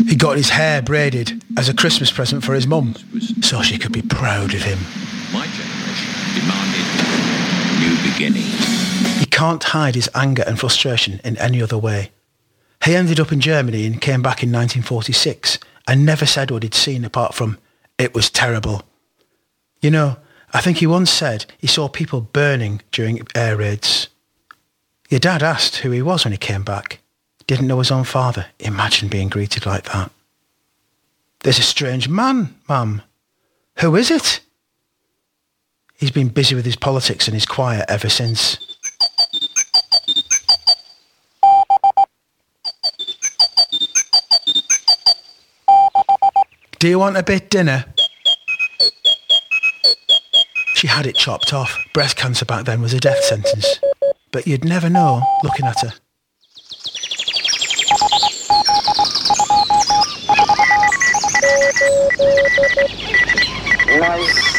He got his hair braided as a Christmas present for his mum, so she could be proud of him. My generation demanded new beginnings. He can't hide his anger and frustration in any other way. He ended up in Germany and came back in 1946 and never said what he'd seen apart from, "It was terrible." You know, I think he once said he saw people burning during air raids. Your dad asked who he was when he came back. Didn't know his own father. Imagine being greeted like that. "There's a strange man, Mum." "Who is it?" He's been busy with his politics and his choir ever since. "Do you want a bit dinner?" She had it chopped off. Breast cancer back then was a death sentence. But you'd never know looking at her. Nice.